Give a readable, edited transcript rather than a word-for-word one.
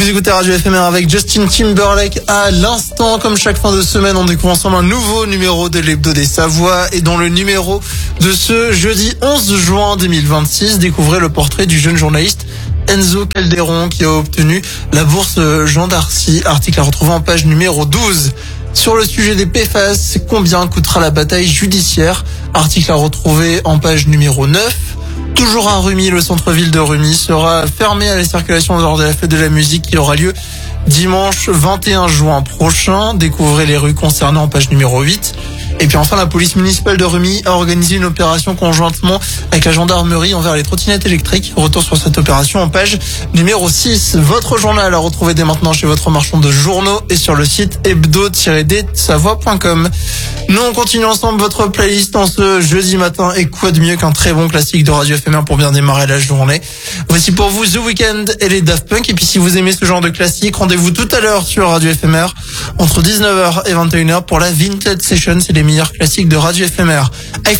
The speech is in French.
Vous écoutez Radio FMR avec Justin Timberlake à l'instant. Comme chaque fin de semaine, on découvre ensemble un nouveau numéro de l'Hebdo des Savoies. Et dans le numéro de ce jeudi 11 juin 2026, découvrez le portrait du jeune journaliste Enzo Calderon qui a obtenu la bourse Jean d'Arcy. Article à retrouver en page numéro 12. Sur le sujet des PFAS, combien coûtera la bataille judiciaire? Article à retrouver en page numéro 9. Toujours à Rumi, le centre-ville de Rumi sera fermé à la circulation lors de la fête de la musique qui aura lieu dimanche 21 juin prochain. Découvrez les rues concernées en page numéro 8. Et puis enfin, la police municipale de Rumi a organisé une opération conjointement avec la gendarmerie envers les trottinettes électriques. Retour sur cette opération en page numéro 6. Votre journal à retrouver dès maintenant chez votre marchand de journaux et sur le site hebdo-d-savoie.com. Nous, on continue ensemble votre playlist en ce jeudi matin. Et quoi de mieux qu'un très bon classique de Radio FMR pour bien démarrer la journée. Voici pour vous The Weeknd et les Daft Punk. Et puis si vous aimez ce genre de classique, rendez-vous tout à l'heure sur Radio FMR entre 19h et 21h pour la Vintage Session. C'est les meilleurs classiques de Radio FMR.